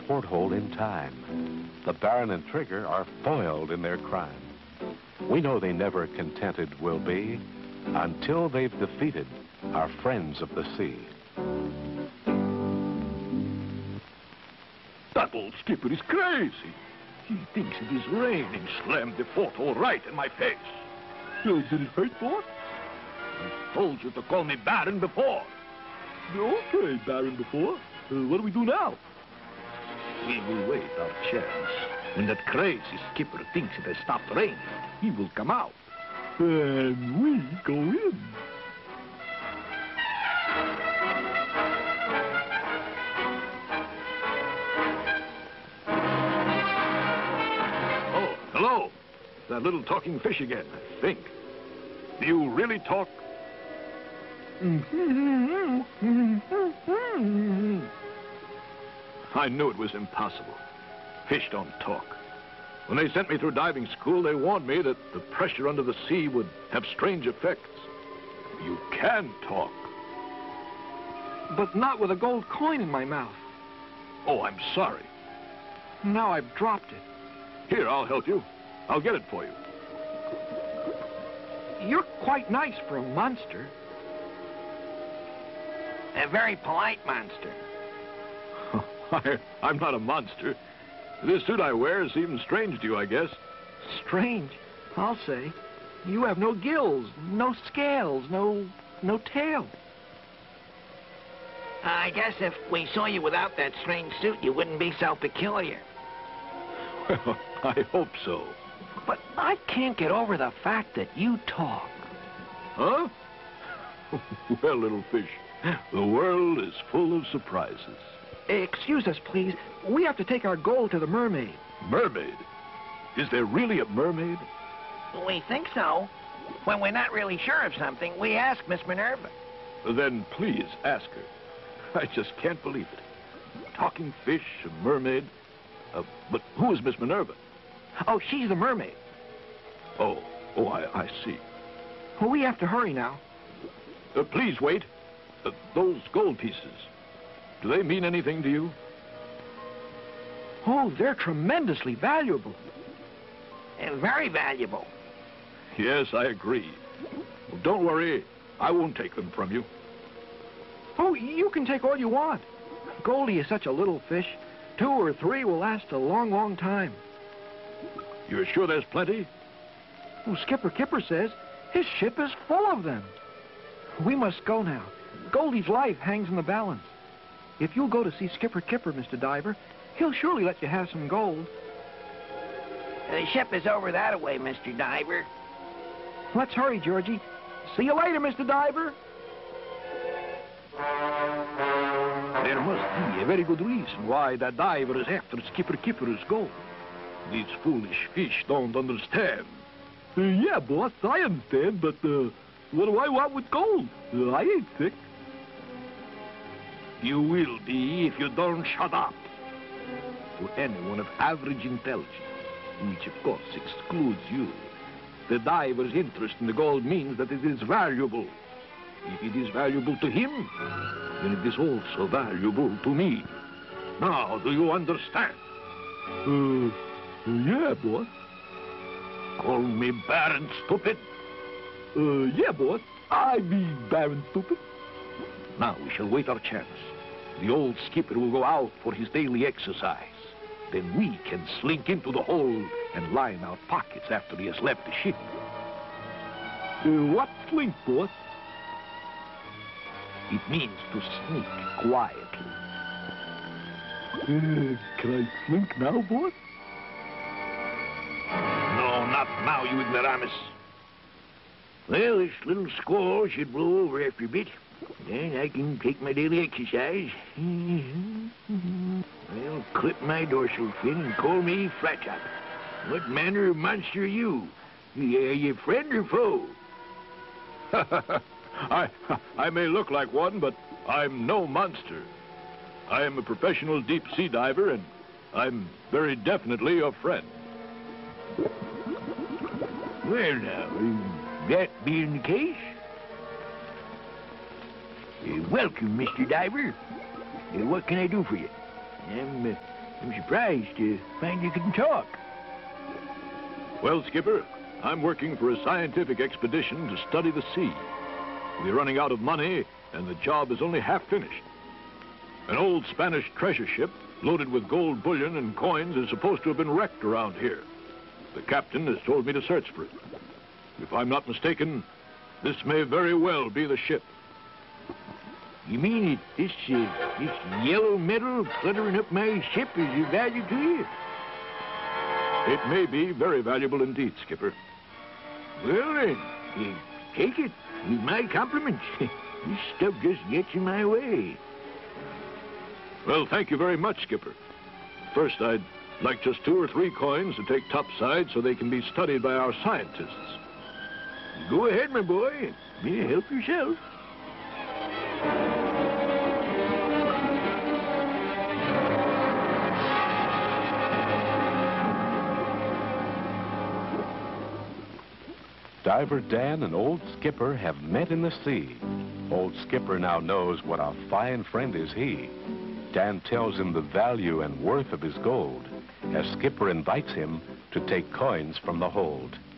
porthole in time. The Baron and Trigger are foiled in their crime. We know they never contented will be until they've defeated our friends of the sea. That old skipper is crazy. He thinks it is rain and slammed the porthole right in my face. Did it hurt, boss? I told you to call me Baron before. Okay, Baron before. What do we do now? We will wait our chance. When that crazy skipper thinks it has stopped raining, he will come out. And we go in. Oh, hello. That little talking fish again, I think. Do you really talk? I knew it was impossible. Fish don't talk. When they sent me through diving school, they warned me that the pressure under the sea would have strange effects. You can talk. But not with a gold coin in my mouth. Oh, I'm sorry. Now I've dropped it. Here, I'll help you. I'll get it for you. You're quite nice for a monster. A very polite monster. I'm not a monster. This suit I wear seems strange to you, I guess. Strange, I'll say. You have no gills, no scales, no tail. I guess if we saw you without that strange suit, you wouldn't be so peculiar. Well, I hope so. But I can't get over the fact that you talk. Huh? Well, little fish, the world is full of surprises. Excuse us, please. We have to take our gold to the mermaid. Mermaid? Is there really a mermaid? We think so. When we're not really sure of something, we ask Miss Minerva. Then please ask her. I just can't believe it. Talking fish, a mermaid. But who is Miss Minerva? Oh, she's the mermaid. Oh, I see. Well, we have to hurry now. Please wait. Those gold pieces, do they mean anything to you? Oh, they're tremendously valuable. And very valuable. Yes, I agree. Well, don't worry. I won't take them from you. Oh, you can take all you want. Goldie is such a little fish. 2 or 3 will last a long, long time. You're sure there's plenty? Well, Skipper Kipper says his ship is full of them. We must go now. Goldie's life hangs in the balance. If you'll go to see Skipper Kipper, Mr. Diver, he'll surely let you have some gold. The ship is over that way, Mr. Diver. Let's hurry, Georgie. See you later, Mr. Diver. There must be a very good reason why that diver is after Skipper Kipper's gold. These foolish fish don't understand. Yeah, boss, I understand, but what do I want with gold? I ain't sick. You will be if you don't shut up. To anyone of average intelligence, which of course excludes you, the diver's interest in the gold means that it is valuable. If it is valuable to him, then it is also valuable to me. Now, do you understand? Yeah, boss. Call me Baron Stupid? Yeah, boss. I mean Baron Stupid. Now we shall wait our chance. The old skipper will go out for his daily exercise. Then we can slink into the hold and line our pockets after he has left the ship. What slink, boss? It means to sneak quietly. Can I slink now, boss? No, not now, you ignoramus. Well, this little squall should blow over after a bit. Then I can take my daily exercise. Well, clip my dorsal fin and call me Flattop. What manner of monster are you? Are you friend or foe? I may look like one, but I'm no monster. I am a professional deep-sea diver, and I'm very definitely your friend. Well, now, that being the case, welcome, Mr. Diver. What can I do for you? I'm I'm surprised to find you can talk. Well, Skipper, I'm working for a scientific expedition to study the sea. We're running out of money, and the job is only half finished. An old Spanish treasure ship loaded with gold bullion and coins is supposed to have been wrecked around here. The captain has told me to search for it. If I'm not mistaken, this may very well be the ship. You mean this yellow metal cluttering up my ship is of value to you? It may be very valuable indeed, Skipper. Well, then, take it with my compliments. This stuff just gets in my way. Well, thank you very much, Skipper. First, I'd like just 2 or 3 coins to take topside so they can be studied by our scientists. Go ahead, my boy. You help yourself. Diver Dan and Old Skipper have met in the sea. Old Skipper now knows what a fine friend is he. Dan tells him the value and worth of his gold, as Skipper invites him to take coins from the hold.